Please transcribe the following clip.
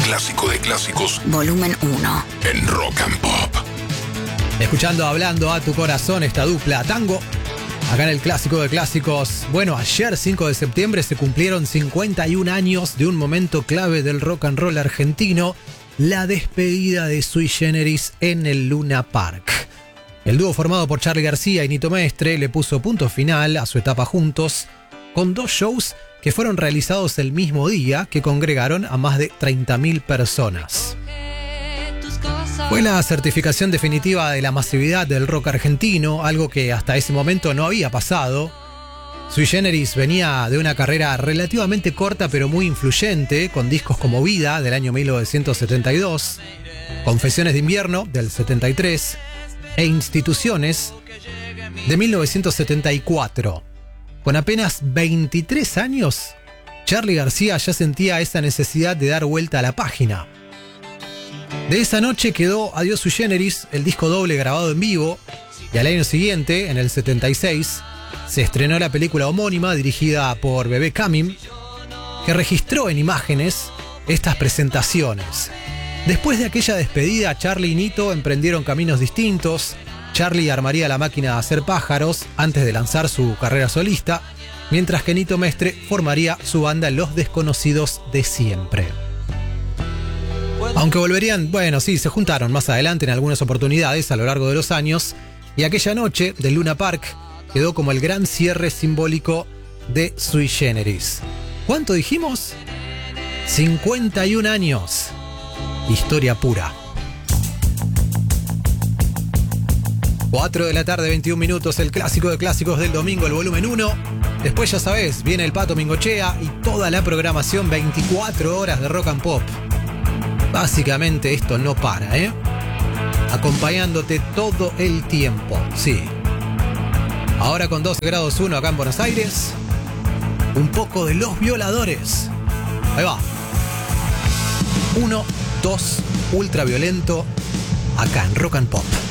clásico de clásicos. Volumen 1. En Rock and Pop. Escuchando Hablando a tu corazón, esta dupla Tango. Acá en el clásico de clásicos. Bueno, ayer 5 de septiembre se cumplieron 51 años de un momento clave del rock and roll argentino. La despedida de Sui Generis en el Luna Park. El dúo formado por Charly García y Nito Mestre le puso punto final a su etapa juntos con 2 shows que fueron realizados el mismo día, que congregaron a más de 30.000 personas. Fue la certificación definitiva de la masividad del rock argentino, algo que hasta ese momento no había pasado. Sui Generis venía de una carrera relativamente corta pero muy influyente, con discos como Vida del año 1972, Confesiones de invierno del 73 e Instituciones de 1974. Con apenas 23 años, Charly García ya sentía esa necesidad de dar vuelta a la página. De esa noche quedó Adiós Sui Generis, el disco doble grabado en vivo, y al año siguiente, en el 76, se estrenó la película homónima dirigida por Bebé Camim, que registró en imágenes estas presentaciones. Después de aquella despedida, Charly y Nito emprendieron caminos distintos. Charly armaría la máquina de hacer pájaros antes de lanzar su carrera solista, mientras que Nito Mestre formaría su banda Los Desconocidos de Siempre. Aunque volverían, bueno, sí, se juntaron más adelante en algunas oportunidades a lo largo de los años, y aquella noche del Luna Park quedó como el gran cierre simbólico de Sui Generis. ¿Cuánto dijimos? 51 años. Historia pura. 4 de la tarde, 21 minutos, el clásico de clásicos del domingo, el volumen 1. Después, ya sabés, viene el Pato Mingochea y toda la programación 24 horas de Rock and Pop. Básicamente esto no para, acompañándote todo el tiempo, sí. Ahora con 12 grados 1 acá en Buenos Aires, un poco de Los Violadores. Ahí va. 1, 2, ultraviolento, acá en Rock and Pop.